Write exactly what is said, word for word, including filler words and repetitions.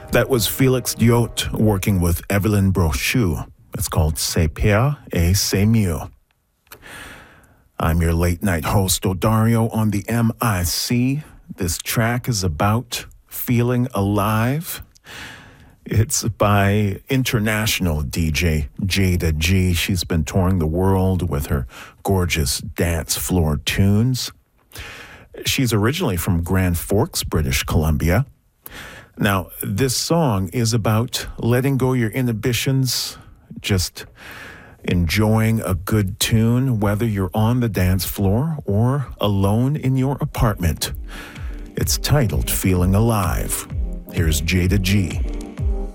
That was Felix Diot working with Evelyn Brochu. It's called C'est Pire et C'est Mieux. I'm your late night host, Odario, on the M I C. This track is about feeling alive. It's by international D J Jada G. She's been touring the world with her gorgeous dance floor tunes. She's originally from Grand Forks, British Columbia. Now, this song is about letting go your inhibitions, just enjoying a good tune, whether you're on the dance floor or alone in your apartment. It's titled Feeling Alive. Here's Jada G.